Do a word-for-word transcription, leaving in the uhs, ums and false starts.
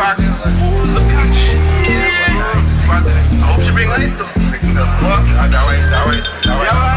I hope she bring ice though. Dawaj, dawaj, dawaj.